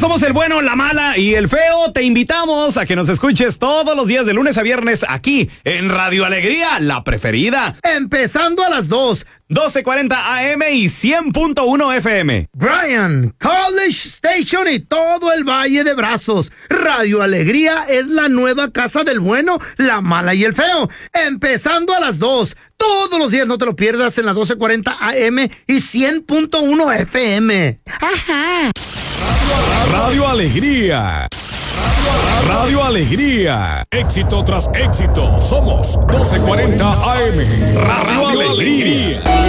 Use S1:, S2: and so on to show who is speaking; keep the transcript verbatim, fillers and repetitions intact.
S1: somos el bueno, la mala y el feo. Te invitamos a que nos escuches todos los días de lunes a viernes aquí en Radio Alegría, la preferida.
S2: Empezando a las dos.
S1: doce cuarenta A M y cien punto uno F M.
S2: Bryan, College Station y todo el Valle de Brazos. Radio Alegría es la nueva casa del bueno, la mala y el feo. Empezando a las dos. Todos los días no te lo pierdas en la doce cuarenta A M y cien punto uno F M. Ajá.
S3: Radio Alegría. Radio Alegría. Éxito tras éxito. Somos doce cuarenta A M. Radio Alegría.